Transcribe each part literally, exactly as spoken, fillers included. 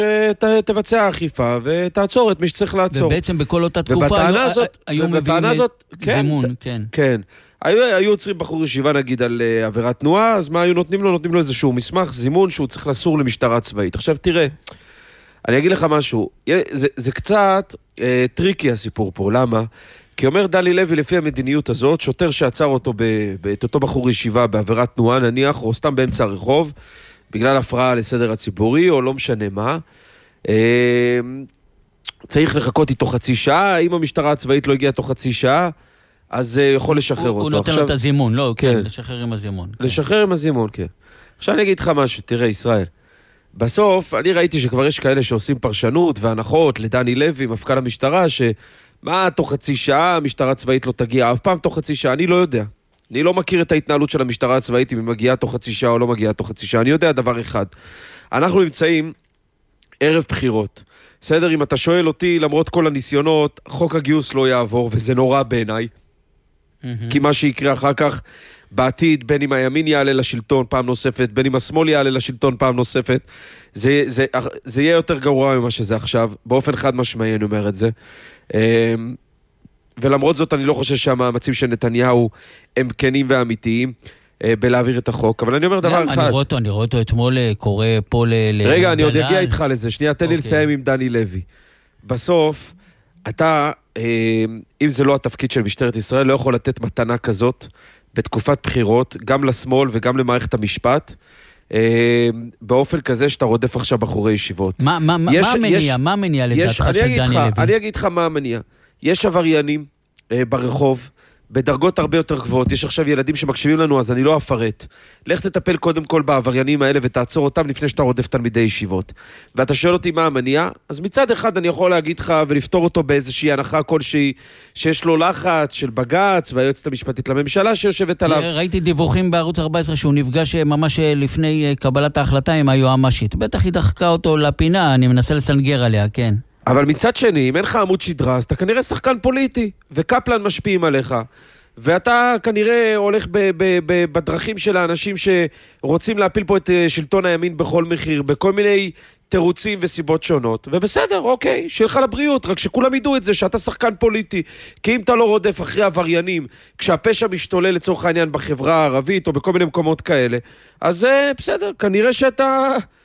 תבצע אכיפה ותעצור את מי שצריך לעצור. ובעצם בכל אותה תקופה היו מביאים זימון, כן. כן. היו יוצרים בחור ישיבה נגיד על עבירת תנועה, אז מה היו נותנים לו? נותנים לו איזשהו מסמך, זימון שהוא צריך לסור למשטרה צבאית. עכשיו תראה, אני אגיד לך משהו, זה, זה קצת אה, טריקי הסיפור פה, למה? כי אומר דני לוי לפי המדיניות הזאת, שוטר שעצר אותו, ב, את אותו בחור ישיבה בעבירת תנועה נניח, או סתם באמצע הרחוב, בגלל הפרעה לסדר הציבורי, או לא משנה מה, אה, צריך לחכות איתו חצי שעה, אם המשטרה הצבאית לא הגיעה תוך חצי שעה, אז uh, יכול לשחרר הוא, אותו. הוא נותן לו את הזימון, לא, כן, כן, לשחרר עם הזימון. לשחרר כן. עם הזימון, כן. עכשיו אני אגיד לך משהו, תראה, ישראל, בסוף אני ראיתי שכבר יש כאלה שעושים פרשנות והנחות לדני לוי, מפכ"ל המשטרה, שמה תוך חצי שעה המשטרה הצבאית לא תגיע, אף פעם תוך חצי שעה, אני לא יודע. אני לא מכיר את ההתנהלות של המשטרה הצבאית, אם היא מגיעה תוך חצי שעה או לא מגיעה תוך חצי שעה, אני יודע דבר אחד. אנחנו נמצאים ערב בחירות. בסדר, אם אתה שואל אותי, למרות כל הניסיונות, חוק הגיוס לא יעבור, וזה נורא בעיניי. כי מה שיקרה אחר כך בעתיד, בין אם הימין יעלה לשלטון פעם נוספת, בין אם השמאל יעלה לשלטון פעם נוספת, זה, זה, זה יהיה יותר גרוע ממה שזה עכשיו, באופן חד משמעי אני אומר את זה. ולמרות זאת אני לא חושב שהמאמצים של נתניהו הם כנים ואמיתיים בלהעביר את החוק, אבל אני אומר דבר אחד. אני רואה אותו, אני רואה אותו אתמול קורא פה ל... רגע, אני עוד אגיע איתך לזה, שנייה, תן לי לסיים עם דני לוי. בסוף, אתה, אם זה לא התפקיד של משטרת ישראל, לא יכול לתת מתנה כזאת בתקופת בחירות, גם לשמאל וגם למערכת המשפט, באופן כזה שאתה רודף עכשיו בחורי ישיבות. מה המניע? מה המניע לדעתך של דני לוי? אני אגיד לך מה המניע. יש עבריינים ברחוב, בדרגות הרבה יותר גבוהות, יש עכשיו ילדים שמקשיבים לנו, אז אני לא אפרט. לך תטפל קודם כל בעבריינים האלה ותעצור אותם לפני שאתה רודף תלמידי ישיבות. ואתה שואל אותי מה המניע, אז מצד אחד אני יכול להגיד לך ולפתור אותו באיזושהי הנחה כלשהי, שיש לו לחץ של בג"ץ והיועצת המשפטית לממשלה שיושבת עליו. ראיתי דיווחים בערוץ ארבע עשרה שהוא נפגש ממש לפני קבלת ההחלטה עם היועמ"שית. בטח היא דחקה אותו לפינה, אני מנסה לסנגר עליה, כן. אבל מצד שני, אם אין לך עמוד שדרה, אז אתה כנראה שחקן פוליטי, וקפלן משפיעים עליך, ואתה כנראה הולך ב- ב- ב- בדרכים של האנשים שרוצים להפיל פה את שלטון הימין בכל מחיר, בכל מיני תירוצים וסיבות שונות, ובסדר, אוקיי, שיהיה לך לבריאות, רק שכולם ידעו את זה שאתה שחקן פוליטי, כי אם אתה לא רודף אחרי עבריינים, כשהפשע משתולל לצורך העניין בחברה הערבית, או בכל מיני מקומות כאלה, אז בסדר, כנראה שאתה...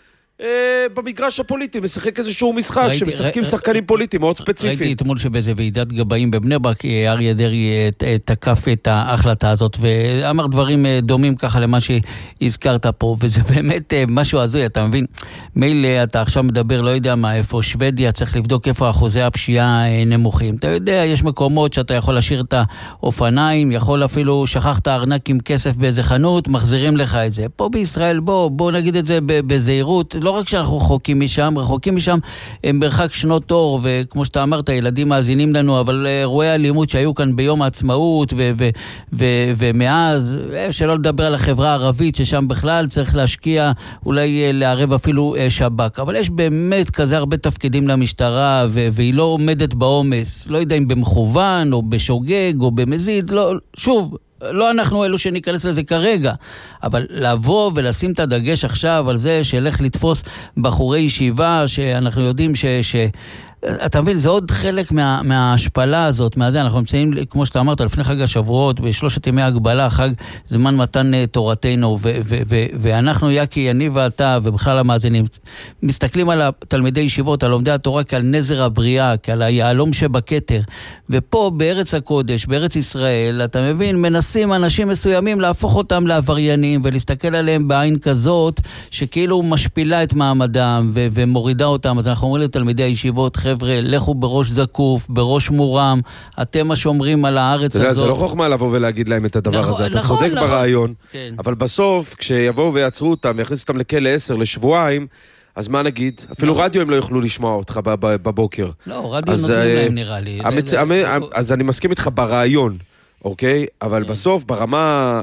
במגרש הפוליטי, משחק איזשהו משחק שמשחקים שחקנים פוליטיים מאוד ספציפיים. ראיתי אתמול שבאיזה ועידת גבאים בבני ברק אריה דרעי תקף את ההחלטה הזאת ואמר דברים דומים ככה למה שהזכרת פה, וזה באמת משהו הזוי, אתה מבין? מילא אתה עכשיו מדבר, לא יודע מה, איפה שוודיה, צריך לבדוק איפה אחוזי הפשיעה נמוכים. אתה יודע, יש מקומות שאתה יכול להשאיר את האופניים, יכול אפילו שכחת ארנק עם כסף באיזה חנות, מחזירים לך את זה. פה בישראל, בוא, בוא נגיד את זה בזהירות, לא רק שאנחנו רחוקים משם, רחוקים משם הם מרחק שנות אור, וכמו שאתה אמרת, ילדים מאזינים לנו, אבל אירועי אלימות שהיו כאן ביום העצמאות, ו- ו- ו- ומאז, שלא לדבר על החברה הערבית, ששם בכלל צריך להשקיע, אולי לערב אפילו שב"כ. אבל יש באמת כזה הרבה תפקידים למשטרה, ו- והיא לא עומדת בעומס, לא יודע אם במכוון, או בשוגג, או במזיד, לא, שוב, לא אנחנו אלו שניכנס לזה כרגע, אבל לבוא ולשים את הדגש עכשיו על זה שילך לתפוס בחורי ישיבה, שאנחנו יודעים ש... ש... אתה מבין, זה עוד חלק מה, מההשפלה הזאת, מהזה, אנחנו נמצאים, כמו שאתה אמרת, לפני חג השבועות, בשלושת ימי הגבלה, חג זמן מתן תורתנו, ו- ו- ו- ואנחנו, יקי, אני ואתה, ובכלל המאזינים, מסתכלים על התלמידי ישיבות, על לומדי התורה, כעל נזר הבריאה, כעל היעלום שבכתר, ופה, בארץ הקודש, בארץ ישראל, אתה מבין, מנסים אנשים מסוימים להפוך אותם לעבריינים, ולהסתכל עליהם בעין כזאת, שכאילו משפילה את מעמדם, ו- ומורידה אותם. אז אנחנו אומרים לתלמידי הישיבות, חבר'ה, לכו בראש זקוף, בראש מורם, אתם השומרים על הארץ הזאת. זה לא חוכמה לבוא ולהגיד להם את הדבר הזה, אתה צודק ברעיון, אבל בסוף, כשיבואו ויעצרו אותם, ויכניסו אותם לכלא עשר לשבועיים, אז מה נגיד? אפילו רדיו הם לא יוכלו לשמוע אותך בבוקר. לא, רדיו נותנים להם נראה לי. אז אני מסכים איתך ברעיון, אוקיי? אבל בסוף, ברמה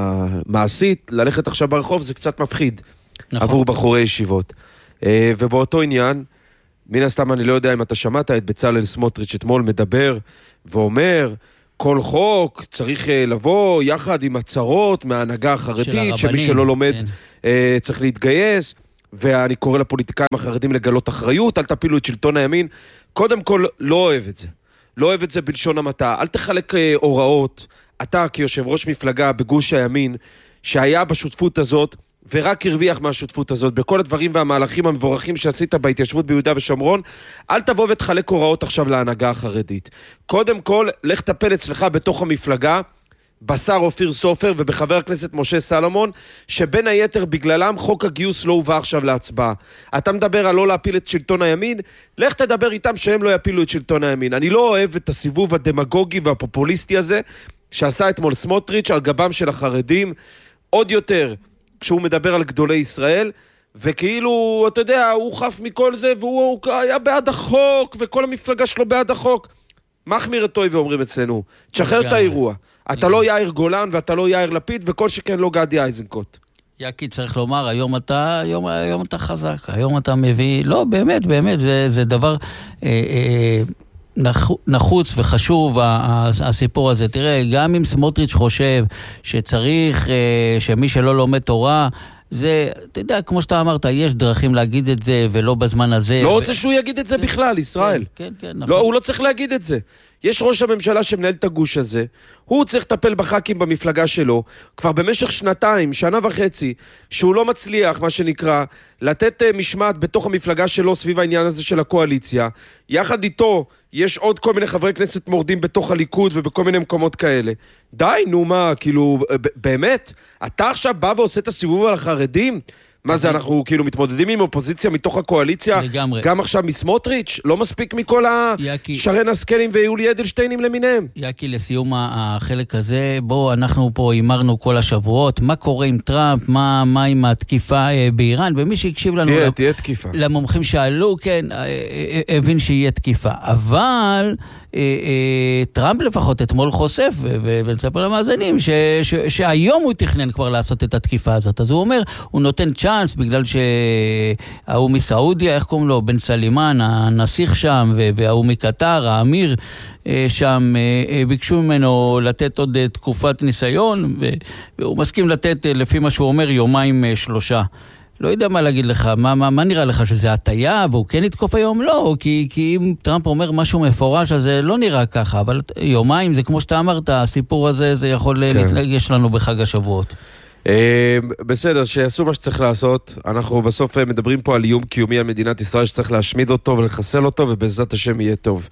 המעשית, ללכת עכשיו ברחוב זה קצת מפחיד עבור בחורי ישיבות. ובאותו עניין, מן הסתם אני לא יודע אם אתה שמעת את בצלאל סמוטריץ' אתמול מדבר ואומר, כל חוק צריך לבוא יחד עם הצהרות מההנהגה החרדית, שמי שלא לומד צריך להתגייס. ואני קורא לפוליטיקאים החרדים לגלות אחריות, אל תפילו את שלטון הימין. קודם כל, לא אוהב את זה. לא אוהב את זה בלשון המעטה. אל תחלק הוראות, אתה כיושב ראש מפלגה בגוש הימין, שהיה בשותפות הזאת, ורק הרוויח מהשותפות הזאת, בכל הדברים והמהלכים המבורכים שעשית בהתיישבות ביהודה ושומרון, אל תבוא ותחלק הוראות עכשיו להנהגה החרדית. קודם כל, לך טפל אצלך בתוך המפלגה, בשר אופיר סופר ובחבר הכנסת משה סלומון, שבין היתר בגללם חוק הגיוס לא הובא עכשיו להצבעה. אתה מדבר על לא להפיל את שלטון הימין, לך תדבר איתם שהם לא יפילו את שלטון הימין. אני לא אוהב את הסיבוב הדמגוגי והפופוליסטי הזה, שעשה אתמול סמוטריץ' על גבם של החרדים, עוד יותר כשהוא מדבר על גדולי ישראל, וכאילו, אתה יודע, הוא חף מכל זה, והוא היה בעד החוק, וכל המפלגה שלו בעד החוק. מחמיר את טוי ואומרים אצלנו, תשחרר את האירוע. אתה לא יאיר גולן ואתה לא יאיר לפיד, וכל שכן לא גדי איזנקוט. יקי, צריך לומר, היום אתה, היום, היום אתה חזק, היום אתה מביא, לא, באמת, באמת, זה, זה דבר אה, אה, נחוץ וחשוב, הסיפור הזה. תראה, גם אם סמוטריץ' חושב שצריך, אה, שמי שלא לומד תורה, זה, אתה יודע, כמו שאתה אמרת, יש דרכים להגיד את זה, ולא בזמן הזה. לא רוצה שהוא יגיד את זה בכלל, ישראל. כן, כן, נכון. לא, הוא לא צריך להגיד את זה. יש ראש הממשלה שמנהל את הגוש הזה, הוא צריך לטפל בח"כים במפלגה שלו, כבר במשך שנתיים, שנה וחצי, שהוא לא מצליח, מה שנקרא, לתת משמעת בתוך המפלגה שלו סביב העניין הזה של הקואליציה. יחד איתו, יש עוד כל מיני חברי כנסת מורדים בתוך הליכוד ובכל מיני מקומות כאלה. די, נו מה, כאילו, באמת, אתה עכשיו בא ועושה את הסיבוב על החרדים? מה זה, אנחנו כאילו מתמודדים עם אופוזיציה מתוך הקואליציה, לגמרי. גם עכשיו מסמוטריץ', לא מספיק מכל השרן הסקלים ויולי אדלשטיינים למיניהם. יקי, לסיום החלק הזה, בוא, אנחנו פה אמרנו כל השבועות, מה קורה עם טראמפ, מה, מה עם התקיפה באיראן, ומי שהקשיב לנו, תהיה, תהיה תקיפה. למומחים שעלו, כן, הבין שיהיה תקיפה, אבל טראמפ לפחות אתמול חושף, ולספר למאזינים, שהיום הוא תכנן כבר לעשות את התקיפה הזאת, אז הוא אומר, הוא נותן צ'אנס, בגלל שההוא מסעודיה, איך קוראים לו, בן סלימן, הנסיך שם, וההוא מקטר, האמיר שם, ביקשו ממנו לתת עוד תקופת ניסיון, והוא מסכים לתת, לפי מה שהוא אומר, יומיים שלושה. לא יודע מה להגיד לך, מה, מה, מה נראה לך, שזה הטעיה, והוא כן יתקוף היום? לא, כי, כי אם טראמפ אומר משהו מפורש, אז זה לא נראה ככה, אבל יומיים, זה כמו שאתה אמרת, הסיפור הזה, זה יכול כן. להתרגש לנו בחג השבועות. בסדר, שיעשו מה שצריך לעשות. אנחנו בסוף מדברים פה על איום קיומי על מדינת ישראל, שצריך להשמיד אותו ולחסל אותו, ובעזרת השם יהיה טוב.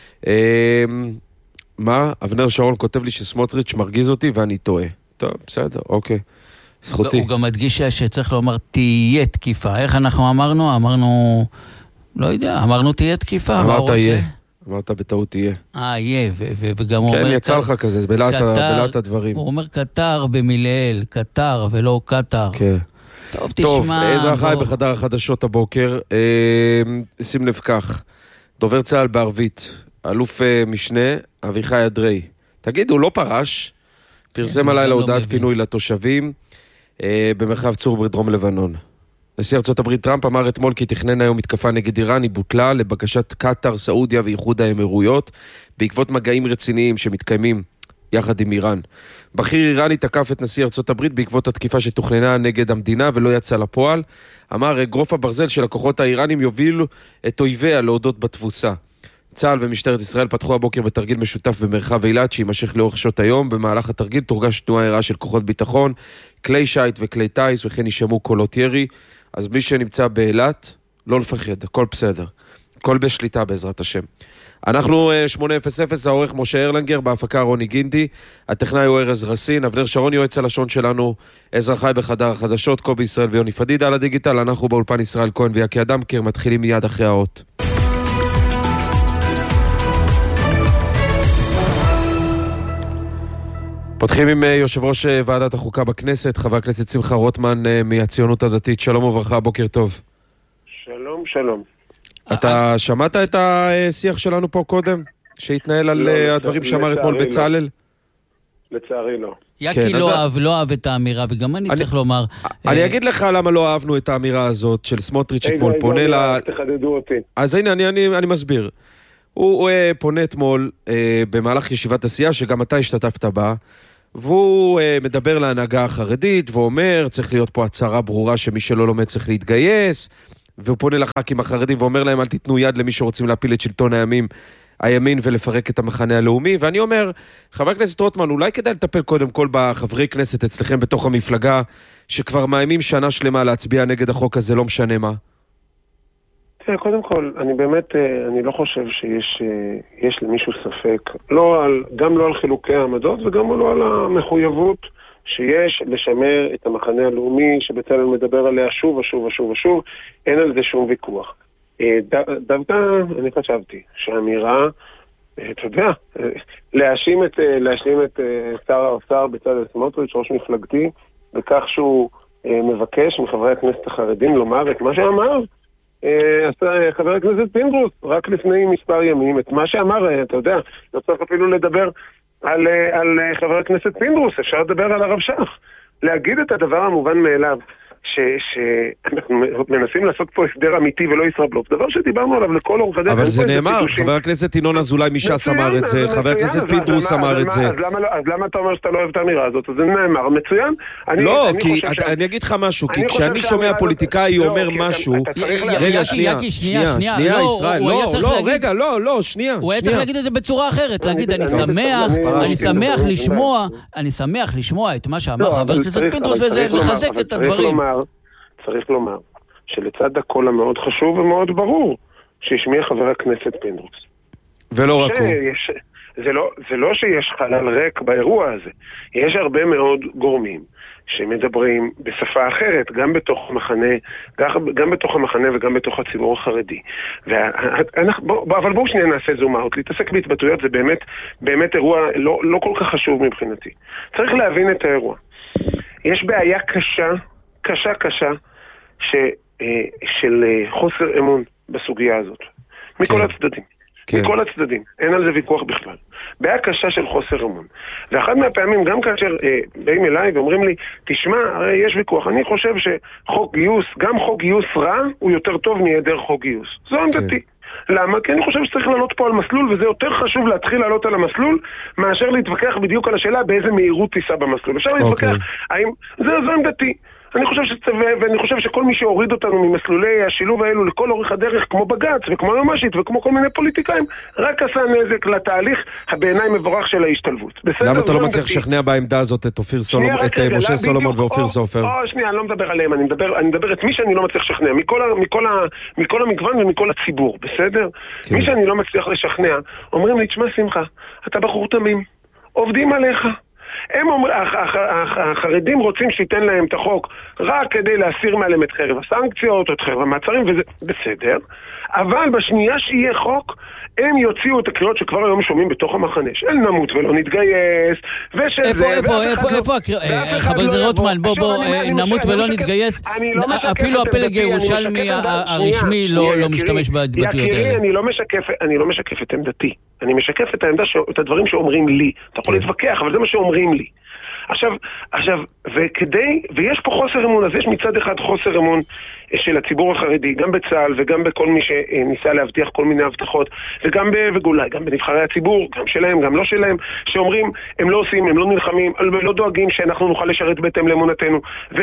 מה? אבנר שרון כותב לי שסמוטריץ' מרגיז אותי ואני טועה. טוב, בסדר, אוקיי. זכותי. הוא גם מדגיש שצריך לומר תהיה תקיפה. איך אנחנו אמרנו? אמרנו, לא יודע, אמרנו תהיה תקיפה. אמרת יהיה. אמרת בטעות תהיה. אה, יהיה, וגם הוא אומר... כן, יצא לך כזה, זה בלעת הדברים. הוא אומר קטר במילאל, קטר ולא קטר. כן. טוב, תשמע... טוב, עזרא חי בחדר החדשות הבוקר. שים לב כך, דובר צה"ל בערבית, אלוף משנה, אביחי אדרי. תגיד, הוא לא פרש? פרסם הלילה הודעת פינוי לתושבים במרחב צור בדרום לבנון. נשיא ארצות הברית טראמפ אמר אתמול כי תכנן היום מתקפה נגד איראן, היא בוטלה לבקשת קטר, סעודיה ואיחוד האמירויות, בעקבות מגעים רציניים שמתקיימים יחד עם איראן. בכיר איראני תקף את נשיא ארצות הברית בעקבות התקיפה שתוכננה נגד המדינה ולא יצא לפועל. אמר, אגרוף הברזל של הכוחות האיראנים יובילו את אויביה להודות בתבוסה. צה"ל ומשטרת ישראל פתחו הבוקר בתרגיל משותף במרחב אילת שימשך לאורך שעות היום. במהלך התרגיל תורגש תנועה ערה של כוחות ביטחון, כלי שייט וכלי טייס, וכן יישמעו קולות ירי. אז מי שנמצא באילת, לא לפחד, הכל בסדר. הכל בשליטה בעזרת השם. אנחנו שמונה אפס אפס, העורך משה ארלנגר, בהפקה רוני גינדי, הטכנאי הוא ארז רסין, אבנר שרון יועץ הלשון שלנו, עזרא חי בחדר החדשות, קובי ישראל ויוני פדידה על הדיגיטל, אנחנו באולפן ישראל כהן ויקי אדמקר, מתחילים מיד אחרי האות. פותחים עם יושב ראש ועדת החוקה בכנסת, חבר הכנסת שמחה רוטמן מהציונות הדתית. שלום וברכה, בוקר טוב. שלום, שלום. אתה שמעת את השיח שלנו פה קודם? שהתנהל על הדברים שאמר אתמול בצלאל? לצערי לא. יקי לא אהב, לא אהב את האמירה, וגם אני צריך לומר... אני אגיד לך למה לא אהבנו את האמירה הזאת של סמוטריץ' אתמול פונה ל... תחדדו אותי. אז הנה, אני מסביר. הוא פונה אתמול במהלך ישיבת הסיעה, שגם אתה השתתפת בה, והוא uh, מדבר להנהגה החרדית, ואומר, צריך להיות פה הצהרה ברורה שמי שלא לומד צריך להתגייס, והוא פונה לח"כים החרדים ואומר להם, אל תיתנו יד למי שרוצים להפיל את שלטון הימים, הימין ולפרק את המחנה הלאומי, ואני אומר, חבר הכנסת רוטמן, אולי כדאי לטפל קודם כל בחברי כנסת אצלכם בתוך המפלגה, שכבר מאיימים שנה שלמה להצביע נגד החוק הזה, לא משנה מה. תראה, קודם כל, אני באמת, אני לא חושב שיש יש למישהו ספק, לא על, גם לא על חילוקי העמדות וגם לא על המחויבות שיש לשמר את המחנה הלאומי שבצלאל מדבר עליה שוב ושוב ושוב ושוב, אין על זה שום ויכוח. דווקא אני חשבתי שהאמירה, אתה יודע, להאשים את, להאשים את שר האוצר בצלאל סמוטריץ', ראש מפלגתי, בכך שהוא מבקש מחברי הכנסת החרדים לומר את מה שאמר חבר הכנסת פינדרוס, רק לפני מספר ימים, את מה שאמר, אתה יודע, לא צריך אפילו לדבר על, על חבר הכנסת פינדרוס, אפשר לדבר על הרב שך. להגיד את הדבר המובן מאליו, שאנחנו מנסים לעשות פה הסדר אמיתי ולא ישראבלוף, דבר שדיברנו עליו לכל אורך הדרך. אבל זה נאמר, חבר הכנסת ינון אזולאי מש"ס אמר את זה, חבר הכנסת פינדרוס אמר את זה. אז למה אתה אומר שאתה לא אוהב את האמירה הזאת? אז זה נאמר, מצוין. לא, כי אני אגיד לך משהו, כי כשאני שומע פוליטיקאי אומר משהו, רגע, שנייה, שנייה, שנייה, ישראל, לא, לא, רגע, לא, לא, שנייה. הוא היה צריך להגיד את זה בצורה אחרת, להגיד, אני שמח, אני שמח לשמוע, אני שמח לשמוע את מה שאמר חבר הכנסת פינדרוס, וזה לחזק את הדברים. צריך לומר שלצד הקול המאוד חשוב ומאוד ברור שהשמיע חבר הכנסת פינדרוס. ולא רק הוא. זה לא, זה לא שיש חלל ריק באירוע הזה. יש הרבה מאוד גורמים שמדברים בשפה אחרת, גם בתוך המחנה, גם בתוך המחנה וגם בתוך הציבור החרדי. ואנחנו, אבל בואו שניה נעשה זום אאוט. להתעסק בהתבטאויות זה באמת, באמת אירוע לא, לא כל כך חשוב מבחינתי. צריך להבין את האירוע. יש בעיה קשה, קשה קשה ש, של חוסר אמון בסוגיה הזאת. מכל כן. הצדדים. כן. מכל הצדדים. אין על זה ויכוח בכלל. בעיה קשה של חוסר אמון. ואחד מהפעמים, גם כאשר אה, באים אליי ואומרים לי, תשמע, הרי יש ויכוח. אני חושב שחוק גיוס, גם חוק גיוס רע, הוא יותר טוב מהיעדר חוק גיוס. זו עמדתי. כן. למה? כי אני חושב שצריך לעלות פה על מסלול, וזה יותר חשוב להתחיל לעלות על המסלול, מאשר להתווכח בדיוק על השאלה באיזה מהירות תיסע במסלול. אפשר להתווכח, אוקיי. האם... זה, זו עמדתי. אני חושב שצווה, ואני חושב שכל מי שהוריד אותנו ממסלולי השילוב האלו לכל אורך הדרך, כמו בגץ וכמו יומשית וכמו כל מיני פוליטיקאים, רק עשה נזק לתהליך הבעיניי מבורך של ההשתלבות. למה אתה לא מצליח לשכנע בעמדה הזאת את אופיר סולומון, את משה סולומון ואופיר סופר? או, שנייה, אני לא מדבר עליהם, אני מדבר, אני מדבר את מי שאני לא מצליח לשכנע, מכל, מכל, מכל המגוון ומכל הציבור, בסדר? כן. מי שאני לא מצליח לשכנע, אומרים לי, תשמע שמחה, אתה בחור תמים, עובדים עליך. הם אומר, החרדים רוצים שייתן להם את החוק רק כדי להסיר מעליהם את חרב הסנקציות או את חרב המעצרים, וזה בסדר, אבל בשנייה שיהיה חוק הם יוציאו את הקריאות שכבר היום שומעים בתוך המחנה, של נמות ולא נתגייס, ושל איפה, זה... איפה, איפה, איפה, חבר זה רוטמן, בוא, בוא, נמות ולא נתגייס, אפילו הפלג הירושלמי הרשמי לא משתמש בהתבטאויות האלה. אני לא משקף את עמדתי, אני משקף את העמדה, את הדברים שאומרים לי. אתה יכול להתווכח, אבל זה מה שאומרים לי. עכשיו, עכשיו, וכדי, ויש פה חוסר אמון, אז יש מצד אחד חוסר אמון של הציבור החרדי, גם בצה"ל וגם בכל מי שניסה להבטיח כל מיני הבטחות, וגם וגולי, גם בנבחרי הציבור, גם שלהם, גם לא שלהם, שאומרים, הם לא עושים, הם לא נלחמים, הם לא דואגים שאנחנו נוכל לשרת בהתאם לאמונתנו,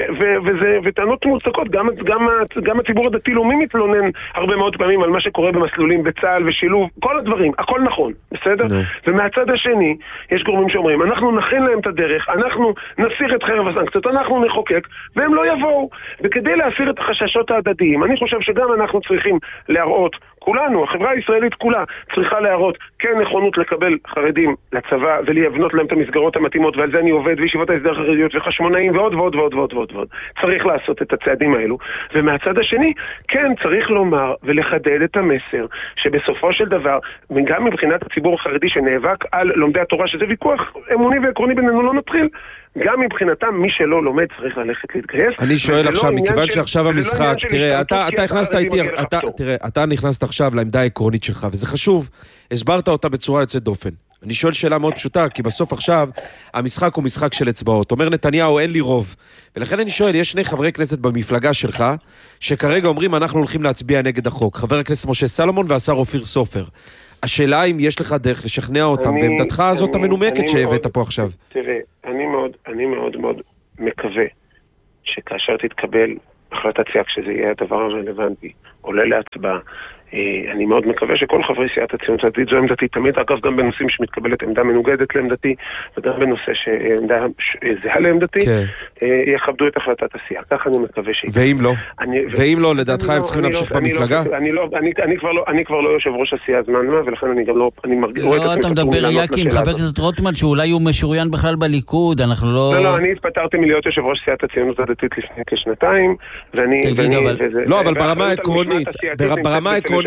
וזה, וטענות מוצדקות, גם, גם, גם הציבור הדתי-לאומי מתלונן הרבה מאוד פעמים על מה שקורה במסלולים בצה"ל ושילוב, כל הדברים, הכל נכון, בסדר? ומהצד השני, יש גורמים שאומרים, אנחנו נכין להם את הדרך, אנחנו נסיר את חרב הסנקציות, אנחנו נחוקק, והם לא יבואו. וכדי להסיר את החששות ההדדיים, אני חושב שגם אנחנו צריכים להראות, כולנו, החברה הישראלית כולה, צריכה להראות כן נכונות לקבל חרדים לצבא ולהבנות להם את המסגרות המתאימות, ועל זה אני עובד, וישיבות ההסדר החרדיות וחשמונאים ועוד ועוד ועוד ועוד ועוד ועוד. צריך לעשות את הצעדים האלו. ומהצד השני, כן צריך לומר ולחדד את המסר שבסופו של דבר, גם מבחינת הציבור החרדי שנאבק על לומדי התורה, שזה ויכוח אמוני ועקרוני בינינו, לא נתחיל, גם מבחינתם מי שלא לומד צריך ללכת להתגייס. אני שואל עכשיו, מכיוון שעכשיו המשחק, תראה, אתה הכנסת איתי, תראה, אתה נכנסת עכשיו לעמדה העקרונית שלך, וזה חשוב, הסברת אותה בצורה יוצאת דופן. אני שואל שאלה מאוד פשוטה, כי בסוף עכשיו המשחק הוא משחק של אצבעות. אומר נתניהו, אין לי רוב. ולכן אני שואל, יש שני חברי כנסת במפלגה שלך, שכרגע אומרים, אנחנו הולכים להצביע נגד החוק. חבר הכנסת משה סולומון והשר אופיר סופר. השאלה אם יש לך דרך לשכנע אותם אני, בעמדתך הזאת אני, המנומקת אני שהבאת מאוד, פה עכשיו. תראה, אני מאוד, אני מאוד מאוד מקווה שכאשר תתקבל החלטת סיעה, כשזה יהיה הדבר הרלוונטי, עולה להצבעה, אני מאוד מקווה שכל חברי סיעת הציונות הדתית, זו עמדתי תמיד, אגב גם בנושאים שמתקבלת עמדה מנוגדת לעמדתי, וגם בנושא שעמדה זהה לעמדתי, יכבדו את החלטת הסיעה. ככה אני מקווה שהיא. ואם לא? ואם לא, לדעתך הם צריכים להמשיך במפלגה? אני כבר לא יושב ראש הסיעה זמן מה, ולכן אני גם לא... לא, אתה מדבר יקין, חבר הכנסת רוטמן, שאולי הוא משוריין בכלל בליכוד, אנחנו לא... לא, לא, אני התפטרתי מלהיות יושב ראש סיעת הציונות הדתית לפני כשנתיים, ואני... לא, אבל ברמה העקרונית, ברמה העקרונית,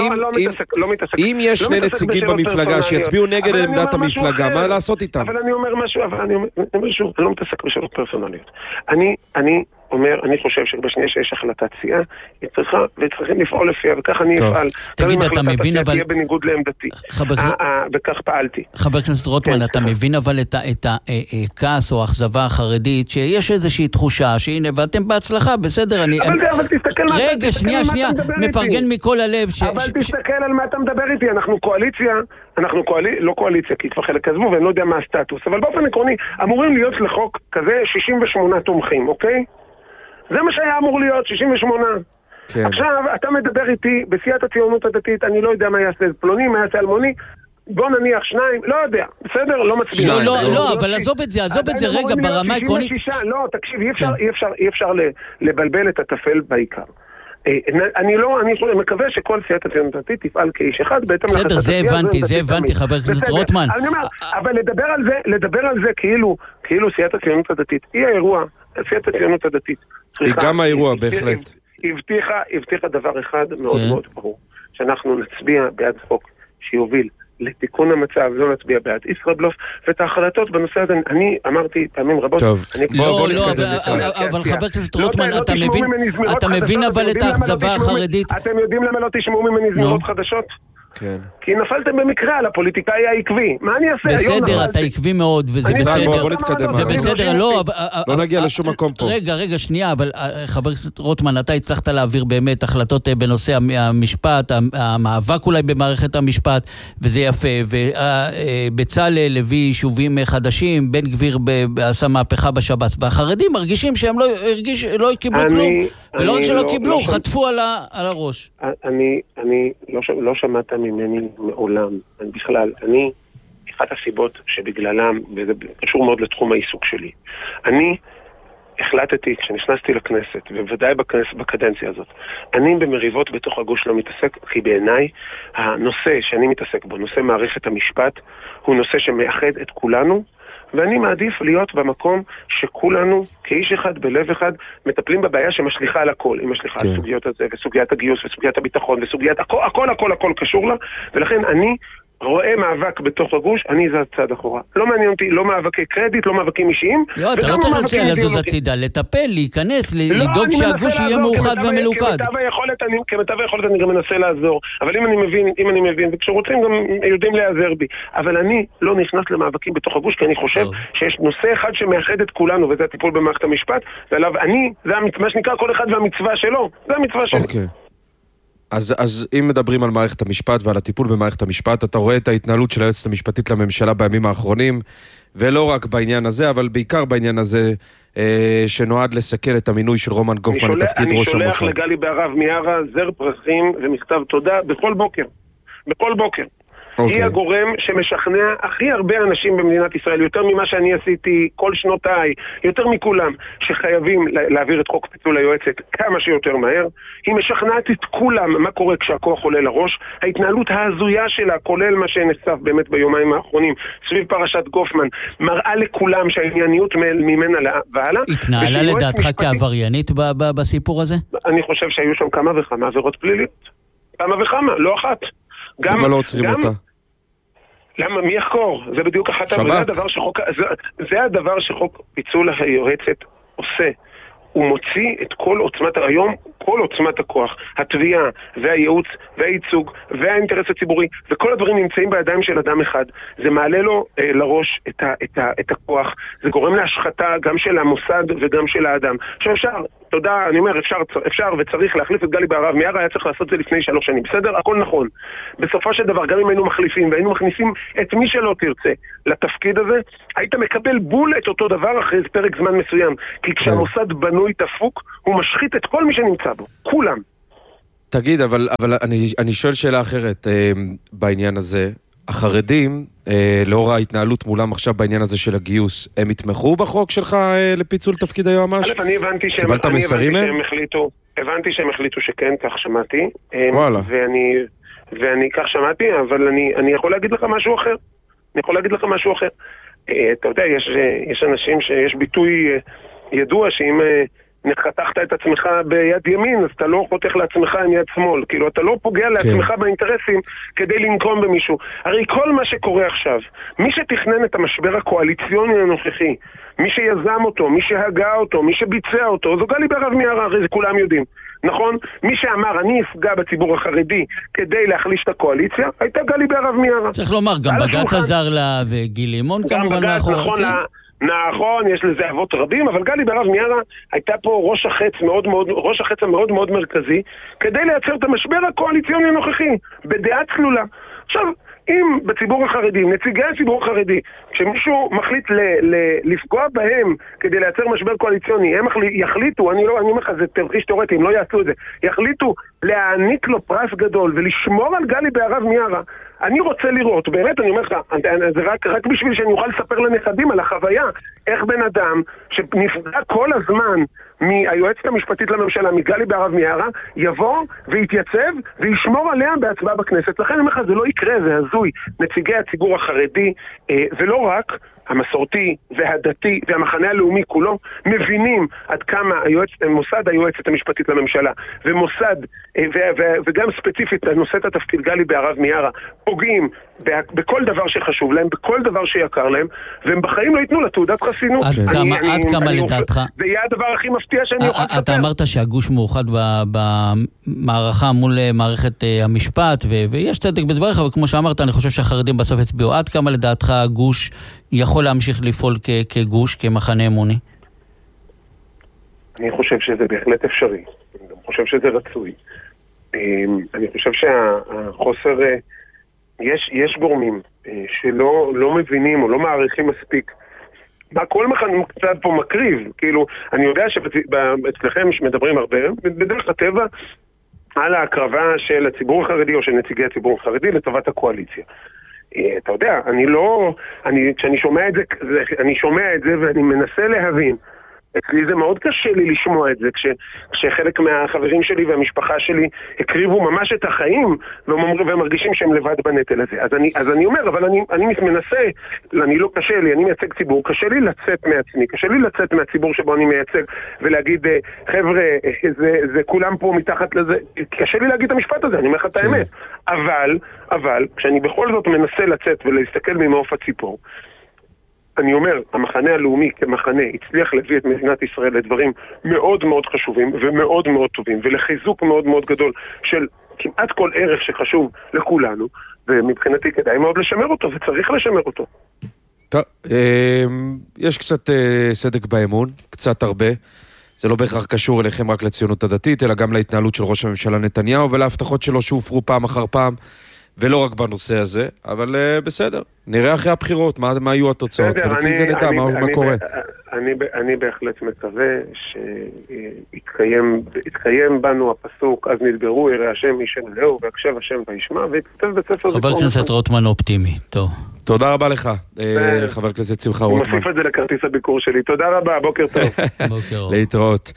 אם יש שני נציגים במפלגה שיצביעו נגד עמדת המפלגה, מה לעשות איתם? אבל אני אומר משהו, אבל אני אומר שוב, אני לא מתעסק בשאלות פרסונליות. אני, אני אומר, אני חושב שבשנייה שיש החלטת סיעה, היא צריכה, וצריכים לפעול לפיה, וכך אני אפעל. תגיד, אתה מבין אבל... תהיה בניגוד לעמדתי. וכך פעלתי. חבר הכנסת רוטמן, אתה מבין אבל את הכעס או האכזבה החרדית, שיש איזושהי תחושה, שהנה, ואתם בהצלחה, בסדר, אני... אבל תסתכל מה... רגע, שנייה, שנייה, מפרגן מכל הלב ש... אבל תסתכל על מה אתה מדבר איתי, אנחנו קואליציה, אנחנו לא קואליציה, כי כבר חלק עזבו, ואני לא יודע מה הסטטוס, אבל באופן עקרוני, אמורים להיות לחוק כזה שישים ושמונה תומכים, אוקיי? זה מה שהיה אמור להיות, שישים ושמונה. כן. עכשיו, אתה מדבר איתי בסיעת הציונות הדתית, אני לא יודע מה יעשה פלוני, מה יעשה אלמוני, בוא נניח שניים, לא יודע, בסדר? לא מצביע. לא, לא, לא, אבל עזוב את זה, עזוב את זה רגע ברמה עקרונית. לא, תקשיב, אי אפשר, אי אפשר, אי אפשר לבלבל את הטפל בעיקר. אני לא, אני מקווה שכל סיעת הציונות הדתית תפעל כאיש אחד, בסדר, זה הבנתי, זה הבנתי, חבר הכנסת רוטמן. אבל לדבר על זה, לדבר על זה כאילו, כאילו סיעת הציונות הדתית, היא האירוע, סיעת הציונות הדתית. היא גם האירוע, בהחלט. הבטיחה, הבטיחה דבר אחד מאוד מאוד ברור, שאנחנו נצביע בעד חוק שיוביל לתיקון המצב, לא נצביע בעד ישראבלוף, ואת ההחלטות בנושא הזה, אני אמרתי פעמים רבות, טוב, לא, לא, אבל חבר הכנסת רוטמן, אתה מבין אבל את האכזבה החרדית? אתם יודעים למה לא תשמעו ממני זמירות חדשות? כן. כי נפלתם במקרה על הפוליטיקאי העקבי. מה אני אעשה? בסדר, אתה עקבי מאוד, וזה בסדר. בוא נתקדם. זה בסדר, לא... לא נגיע לשום מקום פה. רגע, רגע, שנייה, אבל חבר הכנסת רוטמן, אתה הצלחת להעביר באמת החלטות בנושא המשפט, המאבק אולי במערכת המשפט, וזה יפה. ובצלאל הביא יישובים חדשים, בן גביר עשה מהפכה בשב"ס, והחרדים מרגישים שהם לא קיבלו כלום, ולא רק שלא קיבלו, חטפו על הראש. אני לא שמעת ממני מעולם, בכלל, אני, אחת הסיבות שבגללם, וזה קשור מאוד לתחום העיסוק שלי, אני החלטתי, כשנכנסתי לכנסת, ובוודאי בכנסת, בקדנציה הזאת, אני במריבות בתוך הגוש לא מתעסק, כי בעיניי הנושא שאני מתעסק בו, נושא מערכת המשפט, הוא נושא שמאחד את כולנו, ואני מעדיף להיות במקום שכולנו, כאיש אחד, בלב אחד, מטפלים בבעיה שמשליחה על הכל. היא משליחה על סוגיות הזה, וסוגיית הגיוס, וסוגיית הביטחון, וסוגיית הכל, הכל, הכל, הכל קשור לה, ולכן אני רואה מאבק בתוך הגוש, אני זה הצד אחורה. לא מעניין אותי, לא מאבקי קרדיט, לא מאבקים אישיים. לא, אתה לא צריך להציע לזוז הצידה, לטפל, להיכנס, לדאוג שהגוש יהיה מאוחד ומלוכד. כמיטב היכולת אני גם מנסה לעזור, אבל אם אני מבין, אם אני מבין, וכשרוצים גם יודעים להיעזר בי. אבל אני לא נכנס למאבקים בתוך הגוש, כי אני חושב שיש נושא אחד שמאחד את כולנו, וזה הטיפול במערכת המשפט, ועליו אני, זה מה שנקרא כל אחד והמצווה שלו, זה המצווה שלי. אוקיי. אז, אז אם מדברים על מערכת המשפט ועל הטיפול במערכת המשפט, אתה רואה את ההתנהלות של היועצת המשפטית לממשלה בימים האחרונים, ולא רק בעניין הזה, אבל בעיקר בעניין הזה, אה, שנועד לסכל את המינוי של רומן גופמן לתפקיד ראש המוסד. אני שולח לגלי בהרב מיארה זר פרחים ומכתב תודה בכל בוקר. בכל בוקר. Okay. היא הגורם שמשכנע הכי הרבה אנשים במדינת ישראל, יותר ממה שאני עשיתי כל שנותיי, יותר מכולם, שחייבים להעביר את חוק פיצול היועצת כמה שיותר מהר. היא משכנעת את כולם מה קורה כשהכוח עולה לראש. ההתנהלות ההזויה שלה, כולל מה שנחשף באמת ביומיים האחרונים, סביב פרשת גופמן, מראה לכולם שהענייניות ממנה והלאה. התנהלה לדעתך כעבריינית בסיפור הזה? אני חושב שהיו שם כמה וכמה עבירות פליליות. כמה וכמה, לא אחת. למה לא עוצרים אותה? למה? מי יחקור? זה בדיוק אחת שבק. זה הדבר שחוק, זה, זה הדבר שחוק פיצול היועצת עושה. הוא מוציא את כל עוצמת, היום כל עוצמת הכוח, התביעה והייעוץ והייצוג והאינטרס הציבורי, וכל הדברים נמצאים בידיים של אדם אחד. זה מעלה לו אה, לראש את, ה, את, ה, את הכוח, זה גורם להשחתה גם של המוסד וגם של האדם. עכשיו אפשר, תודה, אני אומר, אפשר, אפשר וצריך להחליף את גלי בהרב מיארה, היה צריך לעשות את זה לפני שלוש שנים, בסדר? הכל נכון. בסופו של דבר, גם אם היינו מחליפים והיינו מכניסים את מי שלא תרצה לתפקיד הזה, היית מקבל בול את אותו דבר אחרי פרק זמן מסוים. כי כשהמוסד בנוי תפוק, הוא משחית את כל מי שנמצא בו, כולם. תגיד, אבל, אבל אני, אני שואל שאלה אחרת אה, בעניין הזה. החרדים, אה, לאור ההתנהלות מולם עכשיו בעניין הזה של הגיוס, הם יתמכו בחוק שלך אה, לפיצול תפקיד היועמ"ש? א', אני הבנתי שהם, קיבלת אני מסרים הבנתי מהם? שהם החליטו, הבנתי שהם החליטו שכן, כך שמעתי. וואלה. ואני, ואני כך שמעתי, אבל אני, אני יכול להגיד לך משהו אחר. אני יכול להגיד לך משהו אחר. אה, אתה יודע, יש, יש אנשים שיש ביטוי אה, ידוע שאם אה, חתכת את עצמך ביד ימין, אז אתה לא חותך לעצמך עם יד שמאל. כאילו, אתה לא פוגע לעצמך באינטרסים כדי לנקום במישהו. הרי כל מה שקורה עכשיו, מי שתכנן את המשבר הקואליציוני הנוכחי, מי שיזם אותו, מי שהגה אותו, מי שביצע אותו, זו גלי בהרב מיארה, הרי זה כולם יודעים. נכון? מי שאמר, אני אפגע בציבור החרדי כדי להחליש את הקואליציה, הייתה גלי בהרב מיארה. צריך לומר, גם בג"ץ עזר לה וגיל לימון כמובן מאחורי. נכון, נכון, יש לזה אבות רבים, אבל גלי בהרב מיארה הייתה פה ראש החץ מאוד מאוד, ראש החץ המאוד מאוד מרכזי, כדי לייצר את המשבר הקואליציוני הנוכחי, בדעה צלולה. עכשיו, אם בציבור החרדי, נציגי הציבור החרדי, כשמישהו מחליט ל- ל- לפגוע בהם כדי לייצר משבר קואליציוני, הם יחליטו, אני לא, אני אומר לך, זה תרחיש תיאורטי, הם לא יעשו את זה, יחליטו להעניק לו פרס גדול ולשמור על גלי בהרב מיארה. אני רוצה לראות, באמת אני אומר לך, זה רק, רק בשביל שאני אוכל לספר לנכדים על החוויה, איך בן אדם שנפגע כל הזמן מהיועצת המשפטית לממשלה, מגלי בהרב מיארה, יבוא ויתייצב וישמור עליה בהצבעה בכנסת. לכן אני אומר לך, זה לא יקרה, זה הזוי. נציגי הציבור החרדי, ולא רק המסורתי והדתי והמחנה הלאומי כולו, מבינים עד כמה היועצת, מוסד היועצת המשפטית לממשלה ומוסד, ו- ו- וגם ספציפית נושאת התפקיד גלי בהרב מיארה, פוגעים בכל דבר שחשוב להם, בכל דבר שיקר להם, והם בחיים לא ייתנו לתעודת חסינות. עד אני, כמה, אני, עד אני, כמה אני לדעתך? זה יהיה הדבר הכי מפתיע שאני אוכל לספר. אתה אמרת שהגוש מאוחד במערכה מול מערכת המשפט, ו- ויש צדק בדבריך, וכמו שאמרת, אני חושב שהחרדים בסוף הצביעו. עד כמה לדעתך הגוש יכול להמשיך לפעול כ- כגוש, כמחנה אמוני? אני חושב שזה בהחלט אפשרי. אני גם חושב שזה רצוי. אני חושב שהחוסר, יש, יש גורמים שלא לא מבינים או לא מעריכים מספיק מה כל מחנה קצת פה מקריב. כאילו, אני יודע שאצלכם מדברים הרבה, בדרך הטבע, על ההקרבה של הציבור החרדי או של נציגי הציבור החרדי לטובת הקואליציה. אתה יודע, אני לא, אני, כשאני שומע את זה, אני שומע את זה ואני מנסה להבין. אצלי זה מאוד קשה לי לשמוע את זה, כש, כשחלק מהחברים שלי והמשפחה שלי הקריבו ממש את החיים ומרגישים שהם לבד בנטל הזה. אז אני, אז אני אומר, אבל אני, אני מנסה, אני לא קשה לי, אני מייצג ציבור, קשה לי לצאת מעצמי, קשה לי לצאת מהציבור שבו אני מייצג ולהגיד, חבר'ה, זה, זה כולם פה מתחת לזה, קשה לי להגיד את המשפט הזה, אני אומר לך את האמת. אבל, אבל, כשאני בכל זאת מנסה לצאת ולהסתכל ממעוף הציפור, אני אומר, המחנה הלאומי כמחנה הצליח להביא את מדינת ישראל לדברים מאוד מאוד חשובים ומאוד מאוד טובים, ולחיזוק מאוד מאוד גדול של כמעט כל ערך שחשוב לכולנו, ומבחינתי כדאי מאוד לשמר אותו, וצריך לשמר אותו. טוב, יש קצת סדק באמון, קצת הרבה. זה לא בהכרח קשור אליכם רק לציונות הדתית, אלא גם להתנהלות של ראש הממשלה נתניהו, ולהבטחות שלו שהופרו פעם אחר פעם. ולא רק בנושא הזה, אבל uh, בסדר. נראה אחרי הבחירות, מה, מה יהיו התוצאות, בסדר, ולפי אני, זה נדע אני, מה, אני, מה קורה. אני, אני בהחלט מקווה שיתקיים יתקיים בנו הפסוק, אז נדברו ירא השם איש אל רעהו, ויקשב השם וישמע, ויכתב בספר... חבר הכנסת רוטמן אופטימי, טוב. תודה רבה לך, חבר הכנסת שמחה רוטמן. אני מוסיף את זה לכרטיס הביקור שלי. תודה רבה, בוקר טוב. להתראות.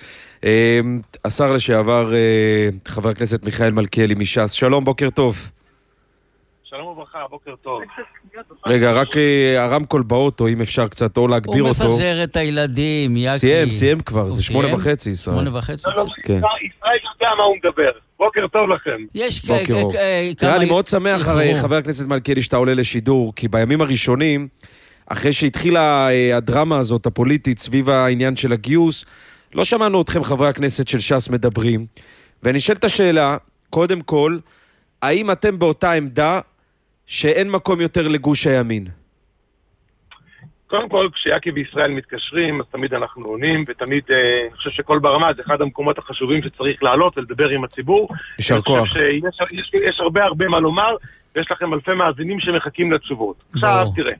השר לשעבר, חבר הכנסת מיכאל מלכיאלי מש"ס, שלום, בוקר טוב. שלום וברכה, בוקר טוב. רגע, רק הרמקול באוטו, אם אפשר קצת או להגביר אותו. הוא מפזר את הילדים, יקי. סיים, סיים כבר, זה שמונה וחצי, ישראל. שמונה וחצי. ישראל יודע מה הוא מדבר. בוקר טוב לכם. יש כמה... אני מאוד שמח, חבר הכנסת מלכיאלי, שאתה עולה לשידור, כי בימים הראשונים, אחרי שהתחילה הדרמה הזאת, הפוליטית, סביב העניין של הגיוס, לא שמענו אתכם, חברי הכנסת של ש"ס, מדברים. ואני שואל את השאלה, קודם כל, האם אתם באותה עמדה שאין מקום יותר לגוש הימין? קודם כל, כשיעקב וישראל מתקשרים, אז תמיד אנחנו עונים, ותמיד, אה, אני חושב שכל ברמה זה אחד המקומות החשובים שצריך לעלות ולדבר עם הציבור. יישר כוח. אני חושב שיש יש, יש הרבה הרבה מה לומר, ויש לכם אלפי מאזינים שמחכים לתשובות. עכשיו, תראה,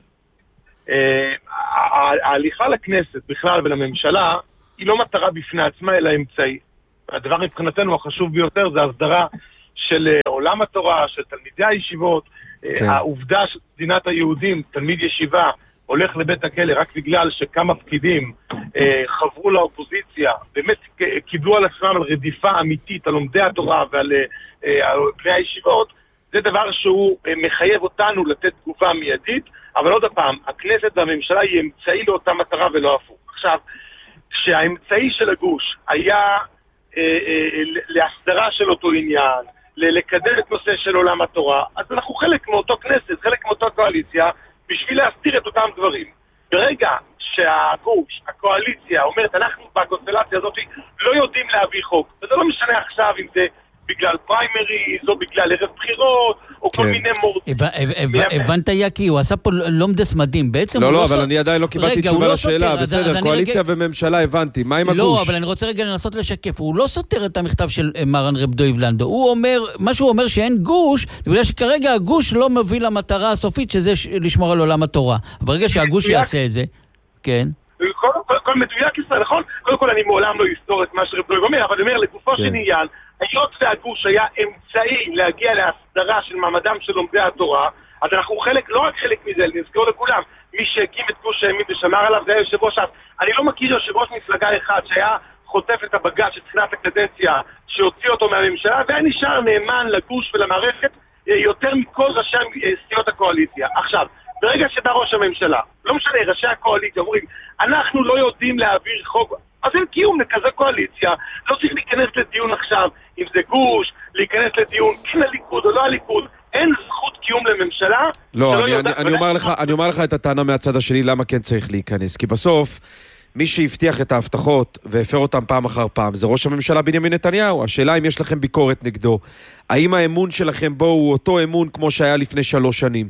אה, ההליכה לכנסת בכלל ולממשלה, היא לא מטרה בפני עצמה, אלא אמצעי. הדבר מבחינתנו החשוב ביותר זה הסדרה של עולם התורה, של תלמידי הישיבות, כן. העובדה שמדינת היהודים, תלמיד ישיבה, הולך לבית הכלא רק בגלל שכמה פקידים אה, חברו לאופוזיציה, באמת קיבלו על עצמם על רדיפה אמיתית על לומדי התורה ועל אה, בני הישיבות, זה דבר שהוא אה, מחייב אותנו לתת תגובה מיידית, אבל עוד הפעם, הכנסת והממשלה היא אמצעי לאותה מטרה ולא הפוך. עכשיו, כשהאמצעי של הגוש היה אה, אה, להסדרה של אותו עניין, לקדם את נושא של עולם התורה, אז אנחנו חלק מאותו כנסת, חלק מאותו קואליציה, בשביל להסתיר את אותם דברים. ברגע שהגוש, הקואליציה, אומרת, אנחנו בקונסטלציה הזאת לא יודעים להביא חוק, וזה לא משנה עכשיו אם זה בגלל פריימריז, או בגלל ערב בחירות, או כל מיני מורדים. הבנת יקי, הוא עשה פה לומדס מדהים. לא, לא, אבל אני עדיין לא קיבלתי תשובה לשאלה. בסדר, קואליציה וממשלה הבנתי. מה עם הגוש? לא, אבל אני רוצה רגע לנסות לשקף. הוא לא סותר את המכתב של מרן רב דוב לנדאו. הוא אומר, מה שהוא אומר שאין גוש, זה בגלל שכרגע הגוש לא מביא למטרה הסופית, שזה לשמור על עולם התורה. ברגע שהגוש יעשה את זה, כן. כל מדויק ישראל, נכון? קודם כל אני מעולם לא אסתור את מה שרב דוב אומר, אבל אני אומר, לגופו של עניין, היות והגוש היה אמצעי להגיע להסדרה של מעמדם של לומדי התורה, אז אנחנו חלק, לא רק חלק מזה, נזכור לכולם, מי שהקים את גוש הימין ושמר עליו זה היה יושב ראש, אני לא מכיר יושב ראש מפלגה אחד שהיה חוטף את הבג"ץ של תחילת הקדנציה, שהוציא אותו מהממשלה, והיה נשאר נאמן לגוש ולמערכת יותר מכל ראשי סיעות הקואליציה. עכשיו, ברגע שבא ראש הממשלה, לא משנה, ראשי הקואליציה אומרים, אנחנו לא יודעים להעביר חוק, אז אין קיום לכזה קואליציה, לא צריך להיכנס לדיון עכשיו, אם זה גוש, להיכנס לדיון, כן הליכוד או לא הליכוד, אין זכות קיום לממשלה. לא, אני, יודע, אני, אני, אומר לך, אני אומר לך את הטענה מהצד השני, למה כן צריך להיכנס, כי בסוף, מי שהבטיח את ההבטחות והפר אותם פעם אחר פעם, זה ראש הממשלה בנימין נתניהו. השאלה אם יש לכם ביקורת נגדו, האם האמון שלכם בו הוא אותו אמון כמו שהיה לפני שלוש שנים?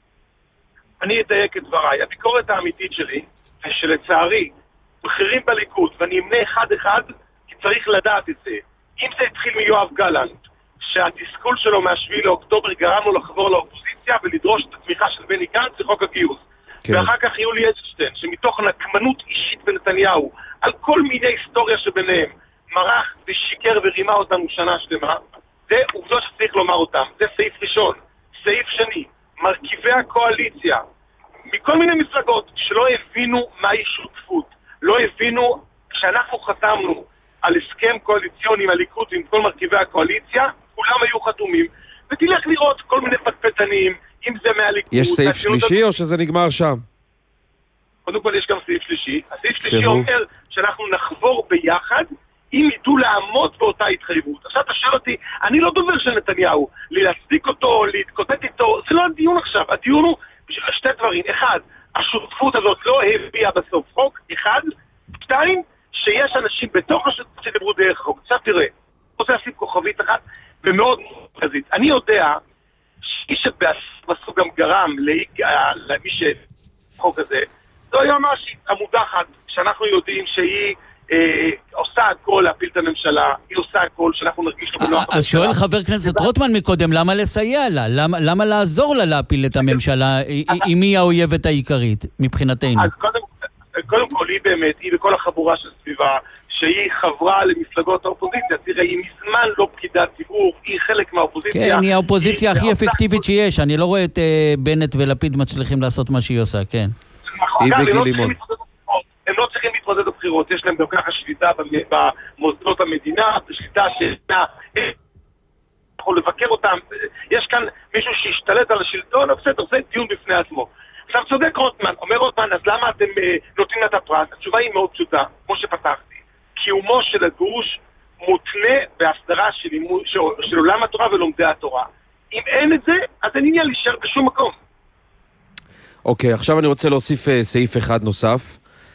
אני אדייק את דבריי, הביקורת האמיתית שלי, זה שלצערי, בכירים בליכוד, ואני אמנה אחד אחד, כי צריך לדעת את זה. אם זה התחיל מיואב גלנט, שהתסכול שלו מהשביעי לאוקטובר גרם לו לחבור לאופוזיציה ולדרוש את התמיכה של בני גנץ לחוק הגיוס. כן. ואחר כך יולי אדלשטיין, שמתוך נקמנות אישית בנתניהו, על כל מיני היסטוריה שביניהם, מרח ושיקר ורימה אותנו שנה שלמה, זה עובדות שצריך לומר אותם. זה סעיף ראשון. סעיף שני, מרכיבי הקואליציה, מכל מיני מפלגות שלא הבינו מהי שותפות, לא הבינו כשאנחנו חתמנו על הסכם קואליציוני עם הליכוד ועם כל מרכיבי הקואליציה, כולם היו חתומים, ותלך לראות כל מיני פטפטנים, אם זה מהליכוד... יש סעיף שלישי או שזה נגמר שם? קודם כל יש גם סעיף שלישי. הסעיף שלישי אומר שאנחנו נחבור ביחד, אם ידעו לעמוד באותה התחייבות. עכשיו תשאל אותי, אני לא דובר של נתניהו, להצדיק אותו, להתקוטט איתו, זה לא הדיון עכשיו, הדיון הוא שתי דברים. אחד, השותפות הזאת לא הביאה בסוף חוק, אחד, שתיים, שיש אנשים בתוך השותפות שדיברו דרך חוק. עכשיו תראה, רוצה לשים כוכבית אחת ומאוד מרכזית. אני יודע שאיש שבסוף גם גרם למי שחוק הזה, זו היה ממש המודחת שאנחנו יודעים שהיא אה, עושה הכל להפיל את הממשלה, היא עושה הכל שאנחנו נרגיש לו בנוח. אז שואל חבר כנסת רוטמן מקודם, למה לסייע לה? למה, למה לעזור לה להפיל את הממשלה? אם היא האויבת העיקרית מבחינתנו? אז קודם, קודם כל היא באמת, היא וכל החבורה של סביבה, שהיא חברה למפלגות האופוזיציה, תראה, היא מזמן לא פקידת ציבור, היא חלק מהאופוזיציה. כן, היא האופוזיציה הכי אפקטיבית שיש, אני לא רואה את בנט ולפיד מצליחים לעשות מה שהיא עושה, כן. היא וגיל לימון. הם לא צריכים להתמודד בבחירות, יש להם גם ככה שליטה במוסדות המדינה, שליטה שאתה יכול לבקר אותם, יש כאן מישהו שהשתלט על השלטון, בסדר, זה דיון בפני עצמו. עכשיו צודק רוטמן, אומר רוטמן, אז למה אתם נותנים לה את הפרס? התשובה היא מאוד פשוטה, כמו שפתחתי. קיומו של הגוש מותנה בהסדרה של, של, של עולם התורה ולומדי התורה. אם אין את זה, אז אין עניין להישאר בשום מקום. אוקיי, עכשיו אני רוצה להוסיף סעיף אחד נוסף,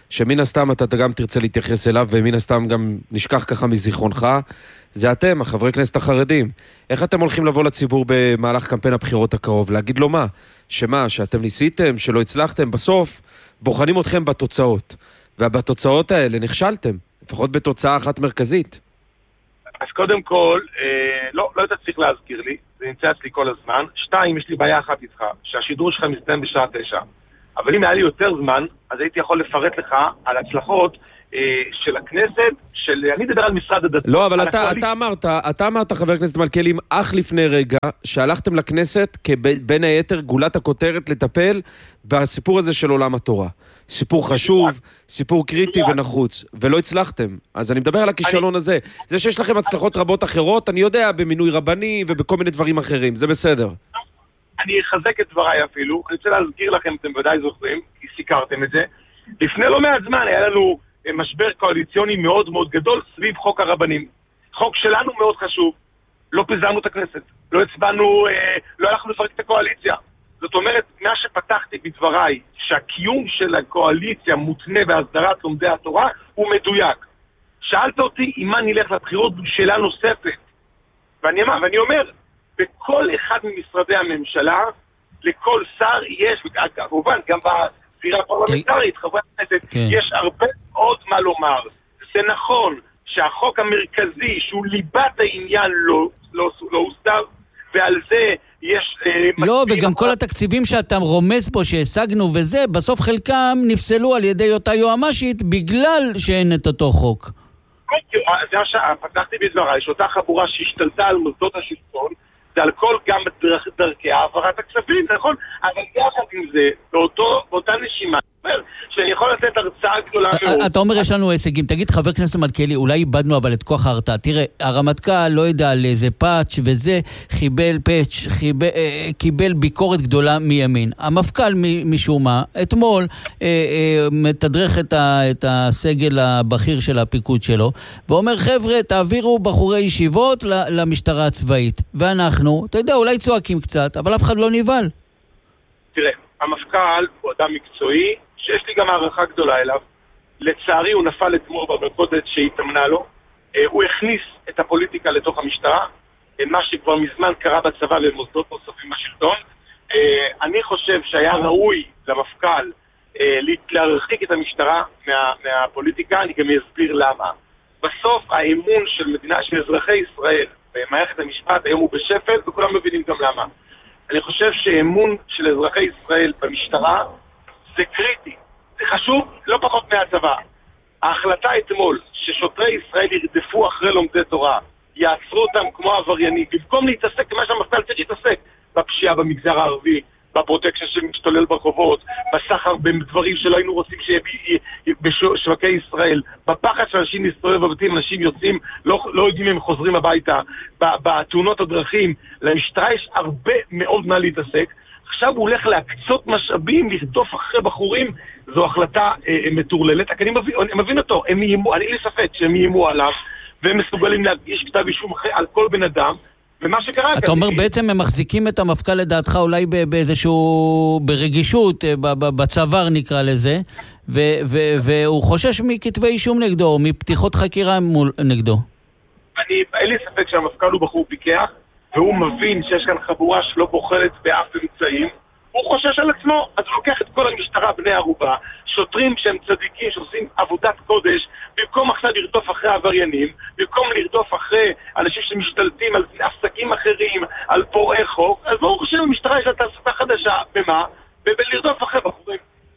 שמן הסתם אתה גם תרצה להתייחס אליו, ומן הסתם גם נשכח ככה מזיכרונך, זה אתם, החברי כנסת החרדים. איך אתם הולכים לבוא לציבור במהלך קמפיין הבחירות הקרוב? להגיד לו מה? שמה? שאתם ניסיתם, שלא הצלחתם? בסוף בוחנים אתכם בתוצאות. ובתוצאות האלה נכשלתם, לפחות בתוצאה אחת מרכזית. אז קודם כל, אה, לא, לא תצליח להזכיר לי, זה נמצא אצלי כל הזמן. שתיים, יש לי בעיה אחת איתך, שהשידור שלך מסתיים בשעה תשע. אבל אם היה לי יותר זמן, אז הייתי יכול לפרט לך על הצלחות אה, של הכנסת, של, אני מדבר על משרד הדתות. לא, אבל אתה, הקואלי... אתה אמרת, אתה אמרת, חבר הכנסת מלכיאלי, אך לפני רגע, שהלכתם לכנסת כבין היתר גולת הכותרת לטפל בסיפור הזה של עולם התורה. סיפור חשוב, סיפור קריטי ונחוץ, ולא הצלחתם. אז אני מדבר על הכישלון הזה. זה שיש לכם הצלחות רבות אחרות, אני יודע, במינוי רבני ובכל מיני דברים אחרים, זה בסדר. אני אחזק את דבריי אפילו, אני רוצה להזכיר לכם, אתם ודאי זוכרים, כי סיקרתם את זה. לפני לא מעט זמן היה לנו משבר קואליציוני מאוד מאוד גדול סביב חוק הרבנים. חוק שלנו מאוד חשוב, לא פיזרנו את הכנסת, לא הצבענו, לא הלכנו לפרק את הקואליציה. זאת אומרת, מה שפתחתי בדבריי, שהקיום של הקואליציה מותנה בהסדרת לומדי התורה, הוא מדויק. שאלת אותי אם מה נלך לבחירות, שאלה נוספת. ואני, ואני אומר, בכל אחד ממשרדי הממשלה, לכל שר יש, כמובן, גם בזירה הפרלמנטרית, חברי הכנסת, יש הרבה עוד מה לומר. זה נכון שהחוק המרכזי, שהוא ליבת העניין, לא, לא, לא הוסדר, ועל זה יש... לא, וגם כל התקציבים שאתה רומז פה שהשגנו וזה, בסוף חלקם נפסלו על ידי אותה יועמשית בגלל שאין את אותו חוק. זה מה שפתחתי בדבריי, שאותה חבורה שהשתלטה על מוסדות השלטון, זה על כל גם דרכי העברת הכספים, נכון? אבל יחד עם זה, באותה נשימה, שאני יכול לתת הרצאה גדולה מאוד. אתה אומר יש לנו הישגים, תגיד חבר כנסת מלכיאלי, אולי איבדנו אבל את כוח ההרתעה. תראה, הרמטכ"ל לא יודע על איזה פאץ' וזה, חיבל פאץ', קיבל ביקורת גדולה מימין. המפכ"ל משום מה, אתמול מתדרך את הסגל הבכיר של הפיקוד שלו, ואומר חבר'ה, תעבירו בחורי ישיבות למשטרה הצבאית. ואנחנו, אתה יודע, אולי צועקים קצת, אבל אף אחד לא נבהל. תראה, המפכ"ל הוא אדם מקצועי, שיש לי גם הערכה גדולה אליו. לצערי הוא נפל אתמול במלכודת שהתאמנה לו. הוא הכניס את הפוליטיקה לתוך המשטרה, מה שכבר מזמן קרה בצבא למוסדות נוספים בשלטון. אני חושב שהיה ראוי למפכ"ל להרחיק את המשטרה מה, מהפוליטיקה, אני גם אסביר למה. בסוף האמון של מדינה, של אזרחי ישראל במערכת המשפט היום הוא בשפל, וכולם מבינים גם למה. אני חושב שאמון של אזרחי ישראל במשטרה זה קריטי, זה חשוב לא פחות מהצבא. ההחלטה אתמול ששוטרי ישראל ירדפו אחרי לומדי תורה, יעצרו אותם כמו עבריינים, במקום להתעסק מה שהמפכ"ל צריך להתעסק, בפשיעה במגזר הערבי, בפרוטקשן שמשתולל ברחובות, בסחר בדברים שלא היינו רוצים שיהיה בשווקי ישראל, בפחד שאנשים מסתובב בבתים, אנשים יוצאים, לא, לא יודעים אם הם חוזרים הביתה, בתאונות הדרכים. למשטרה יש הרבה מאוד מה להתעסק. עכשיו הוא הולך להקצות משאבים, לרדוף אחרי בחורים, זו החלטה אה, מטורללת. אני מבין, אני מבין אותו, הם יימו, אני לי ספק שהם יימו עליו, והם מסוגלים להגיש כתב אישום על כל בן אדם, ומה שקרה... אתה אומר בעצם הם מחזיקים את המפכ"ל לדעתך אולי באיזשהו, ברגישות, בצוואר נקרא לזה, והוא חושש מכתבי אישום נגדו, או מפתיחות חקירה נגדו. אני, אין לי ספק שהמפכ"ל הוא בחור פיקח, והוא מבין שיש כאן חבורה שלא בוחלת באף אמצעים, הוא חושש על עצמו, אז הוא לוקח את כל המשטרה בני ערובה, שוטרים שהם צדיקים, שעושים עבודת קודש, במקום עכשיו לרדוף אחרי עבריינים, במקום לרדוף אחרי אנשים שמשתלטים על עסקים אחרים, על פורעי חוק, אז ברוך השם המשטרה יש לה תעסוקה חדשה, במה? בלרדוף אחרי בחורים.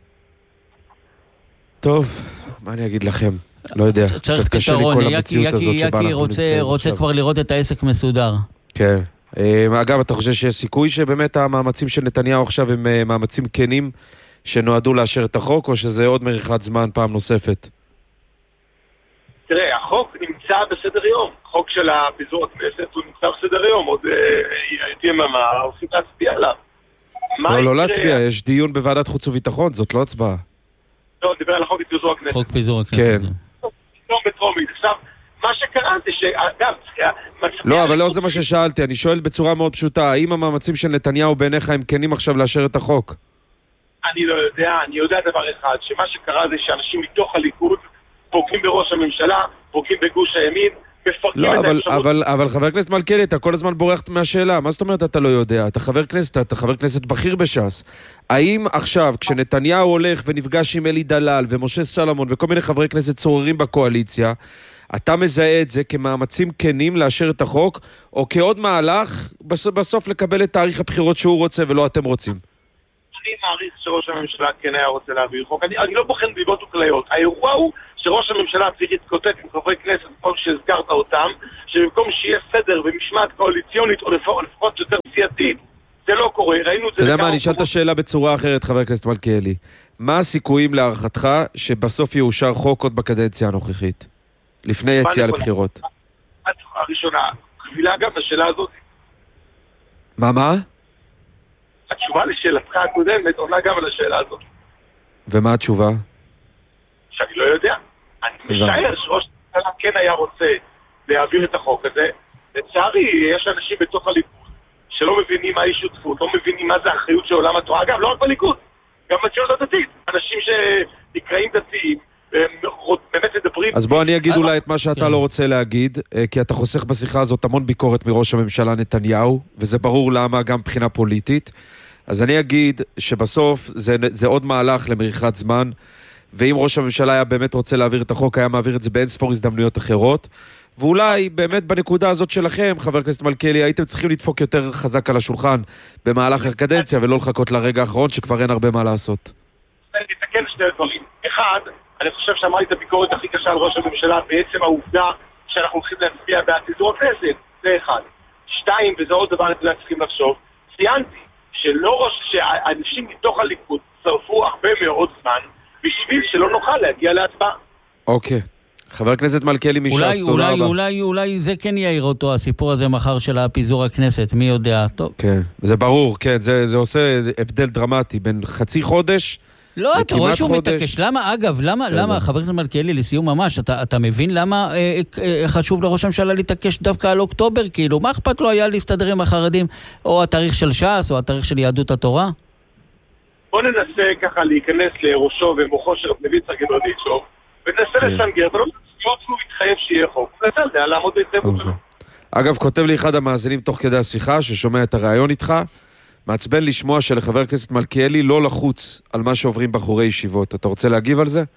טוב, מה אני אגיד לכם? לא יודע, קצת קשה לי כל המציאות הזאת שבה אנחנו נמצאים. יקי רוצה כבר לראות את העסק מסודר. כן. אגב, אתה חושב שיש סיכוי שבאמת המאמצים של נתניהו עכשיו הם מאמצים כנים שנועדו לאשר את החוק, או שזה עוד מריחת זמן פעם נוספת? תראה, החוק נמצא בסדר יום. חוק של פיזור הכנסת הוא נמצא בסדר יום. עוד יממה, הולכים להצביע עליו. לא, לא להצביע, יש דיון בוועדת חוץ וביטחון, זאת לא הצבעה. לא, נדבר על החוק פיזור הכנסת. חוק פיזור הכנסת. כן. לא בטרומית. עכשיו, מה שקרה זה שאגב... לא, אבל לא זה מה ששאלתי, אני שואל בצורה מאוד פשוטה, האם המאמצים של נתניהו בעיניך הם כנים עכשיו לאשר את החוק? אני לא יודע, אני יודע דבר אחד, שמה שקרה זה שאנשים מתוך הליכוד פוגעים בראש הממשלה, פוגעים בגוש הימין, מפרקים לא, את אבל, האפשרות. אבל, אבל חבר הכנסת מלכיאלי, אתה כל הזמן בורח מהשאלה. מה זאת אומרת אתה לא יודע? אתה חבר כנסת, אתה חבר כנסת בכיר בש"ס. האם עכשיו, כשנתניהו הולך ונפגש עם אלי דלל ומשה סלומון וכל מיני חברי כנסת צוררים בקואליציה, אתה מזהה את זה כמאמצים כנים לאשר את החוק, או כעוד מהלך בסוף לקבל את תאריך הבחירות שהוא רוצה ולא אתם רוצים? אני מעריך שראש הממשלה כן היה רוצה להעביר חוק. אני, אני לא בוחן ביבות וכליות. האירוע הוא שראש הממשלה צריך להתקוטט עם חברי כנסת, כמו שהזכרת אותם, שבמקום שיהיה סדר ומשמעת קואליציונית, או לפחות יותר סייתית, זה לא קורה. ראינו את זה... אתה יודע מה, אני אשאל את השאלה בצורה אחרת, חבר הכנסת מלכיאלי. מה הסיכויים להערכתך שבסוף יאושר חוק עוד בקדנציה הנוכחית? לפני יציאה לבחירות. הראשונה, קבילה גם לשאלה הזאת. מה, מה? התשובה לשאלתך הקודמת עונה גם על השאלה הזאת. ומה התשובה? שאני לא יודע. אני משער שראש הממשלה כן היה רוצה להעביר את החוק הזה. לצערי, יש אנשים בתוך הליכוד שלא מבינים מהי שותפות, לא מבינים מה זה האחריות של עולם התורה. אגב, לא רק בליכוד, גם בציונות הדתית. אנשים שנקראים דתיים, באמת מדברים... אז בוא אני אגיד אולי את מה שאתה לא רוצה להגיד, כי אתה חוסך בשיחה הזאת המון ביקורת מראש הממשלה נתניהו, וזה ברור למה גם מבחינה פוליטית. אז אני אגיד שבסוף זה, זה עוד מהלך למריחת זמן, ואם ראש הממשלה היה באמת רוצה להעביר את החוק, היה מעביר את זה באין ספור הזדמנויות אחרות, ואולי באמת בנקודה הזאת שלכם, חבר הכנסת מלכיאלי, הייתם צריכים לדפוק יותר חזק על השולחן במהלך הקדנציה, ולא לחכות לרגע האחרון שכבר אין הרבה מה לעשות. אני אתקן שני דברים. אחד, אני חושב שאמרתי את הביקורת הכי קשה על ראש הממשלה בעצם העובדה שאנחנו הולכים להצביע בעד פיזור הכנסת. זה אחד. שתיים, וזה עוד דבר אנחנו צריכים לחשוב, ציינתי שלא ראש, שאנשים מתוך הליכוד צרפו הרבה מאוד זמן בשביל שלא נוכל להגיע להצבעה. אוקיי. חבר הכנסת מלכיאלי מש"ס, תודה רבה. אולי, אולי, אולי זה כן יעיר אותו, הסיפור הזה מחר של הפיזור הכנסת, מי יודע, טוב. כן, זה ברור, כן, זה, זה עושה הבדל דרמטי בין חצי חודש לא, אתה רואה שהוא חודש. מתעקש. למה, אגב, למה, למה, חבר הכנסת מלכיאלי, לסיום ממש, אתה, אתה מבין למה אה, אה, חשוב לראש הממשלה להתעקש דווקא על אוקטובר? כאילו, מה אכפת לו היה להסתדר עם החרדים, או התאריך של ש"ס, או התאריך של יהדות התורה? בוא ננסה ככה להיכנס לראשו ומוחו של רב סגלוביץ' וננסה לסנגר, ולא הוא מתחייב שיהיה חוק. ננסה על זה, לעמוד בהתחייבות שלו. אגב, כותב לי אחד המאזינים תוך כדי השיחה, ששומע את הרעיון איתך, מעצבן לשמוע שלחבר הכנסת מלכיאלי לא לחוץ על מה שעוברים בחורי ישיבות. אתה רוצה להגיב על זה? אני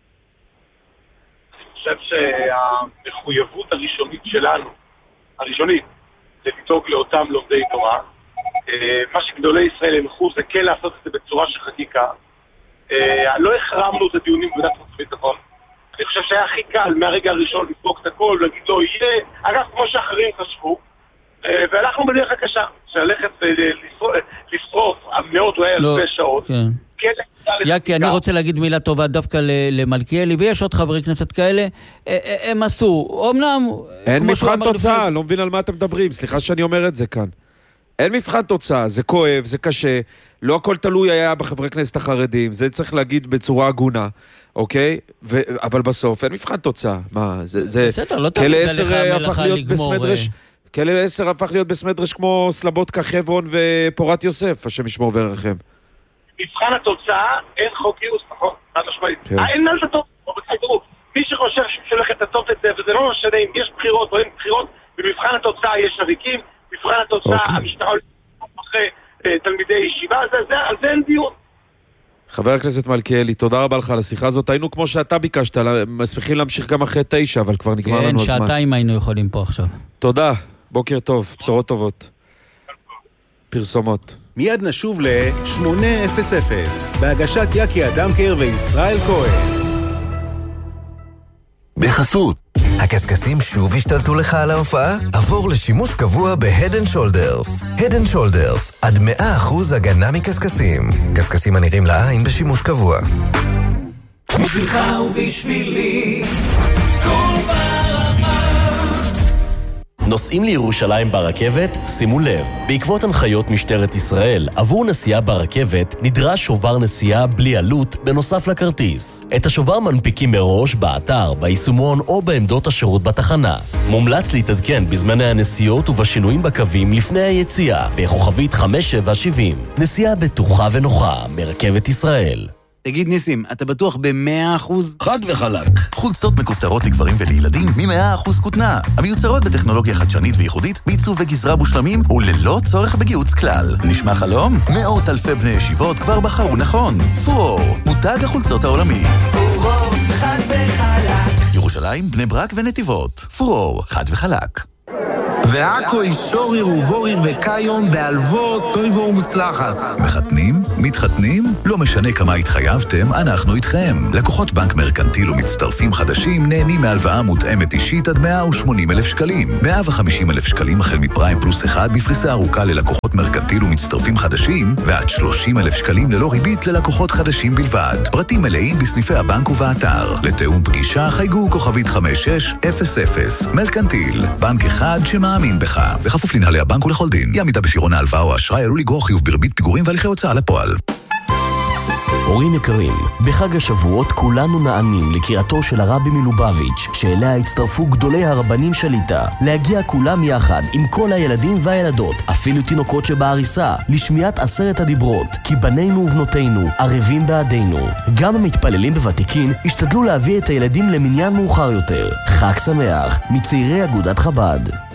חושב שהמחויבות הראשונית שלנו, הראשונית, זה לדאוג לאותם לומדי תורה. מה שגדולי ישראל הנחו זה כן לעשות את זה בצורה של חקיקה. לא החרמנו את הדיונים בוועדת חוץ וביטחון. אני חושב שהיה הכי קל מהרגע הראשון לספוק את הכל, להגיד לו, יהיה, אגב, כמו שאחרים חשבו, והלכנו בדרך הקשה, שללכת לשרוף מאות או אלפי שעות. יקי, אני רוצה להגיד מילה טובה דווקא למלכיאלי, ויש עוד חברי כנסת כאלה, הם עשו, אמנם... אין מבחן תוצאה, לא מבין על מה אתם מדברים, סליחה שאני אומר את זה כאן. אין מבחן תוצאה, זה כואב, זה קשה, לא הכל תלוי היה בחברי כנסת החרדים, זה צריך להגיד בצורה הגונה, אוקיי? אבל בסוף אין מבחן תוצאה, מה, זה... בסדר, לא תמיד עליך המלאכה לגמור... כלא עשר הפך להיות בסמדרש כמו סלבודקה, חברון ופורת יוסף, השם ישמור וירחם. מבחן התוצאה, אין חוק גיוס, נכון? עד השמעית. אין על זה טוב, מי שחושב שהולך את הטוב את זה, וזה לא משנה אם יש בחירות או אין בחירות, במבחן התוצאה יש שריקים, מבחן התוצאה, המשטרה הולכת אחרי תלמידי ישיבה, על זה אין דיון. חבר הכנסת מלכיאלי, תודה רבה לך על השיחה הזאת. היינו כמו שאתה ביקשת, מספיקים להמשיך גם אחרי תשע, אבל כבר נגמר לנו הזמן. כן, שעתיים היינו יכולים פה עכשיו. תודה, בוקר טוב, בשורות טובות. פרסומות. מיד נשוב ל-שמונה אפס אפס, בהגשת יקי אדמקר וישראל כהן. בחסות. הקסקסים שוב השתלטו לך על ההופעה? עבור לשימוש קבוע ב-Head and Shoulders. Head and Shoulders, עד מאה אחוז הגנה מקסקסים. קסקסים הנראים לעין בשימוש קבוע. בשבילך ובשבילי, כל ברמה. נוסעים לירושלים ברכבת? שימו לב, בעקבות הנחיות משטרת ישראל, עבור נסיעה ברכבת נדרש שובר נסיעה בלי עלות בנוסף לכרטיס. את השובר מנפיקים מראש באתר, ביישומון או בעמדות השירות בתחנה. מומלץ להתעדכן בזמני הנסיעות ובשינויים בקווים לפני היציאה, בכוכבית חמש שבע שבעים. נסיעה בטוחה ונוחה מרכבת ישראל. תגיד ניסים, אתה בטוח ב-מאה אחוז? חד וחלק. חולצות מכופתרות לגברים ולילדים מ-מאה אחוז כותנה. המיוצרות בטכנולוגיה חדשנית וייחודית, בעיצוב וגזרה מושלמים וללא צורך בגיוץ כלל. נשמע חלום? מאות אלפי בני ישיבות כבר בחרו נכון. פורור, מותג החולצות העולמי. פורור, חד וחלק. ירושלים, בני ברק ונתיבות. פורור, חד וחלק. ועכו אישוריר ובוריר וקיום בהלוות טויבו ומוצלחת. מחתנים? מתחתנים? לא משנה כמה התחייבתם, אנחנו איתכם. לקוחות בנק מרקנטיל ומצטרפים חדשים נהנים מהלוואה מותאמת אישית עד מאה ושמונים אלף שקלים. מאה וחמישים אלף שקלים החל מפריים פלוס אחד בפריסה ארוכה ללקוחות מרקנטיל ומצטרפים חדשים, ועד שלושים אלף שקלים ללא ריבית ללקוחות חדשים בלבד. פרטים מלאים בסניפי הבנק ובאתר. לתאום פגישה חייגו כוכבית חמש שש אפס אפס. מרקנטיל, בנק אחד שמאמין בך. בכפוף לנהלי הבנק ולכל דין. אי עמידה בפירעון ההלוואה או האשראי עלול לגרור חיוב בריבית פיגורים והליכי הוצאה לפועל. הורים יקרים, בחג השבועות כולנו נענים לקריאתו של הרבי מלובביץ', שאליה הצטרפו גדולי הרבנים שליטה, להגיע כולם יחד עם כל הילדים והילדות, אפילו תינוקות שבעריסה, לשמיעת עשרת הדיברות, כי בנינו ובנותינו ערבים בעדינו. גם המתפללים בוותיקין השתדלו להביא את הילדים למניין מאוחר יותר. חג שמח מצעירי אגודת חב"ד.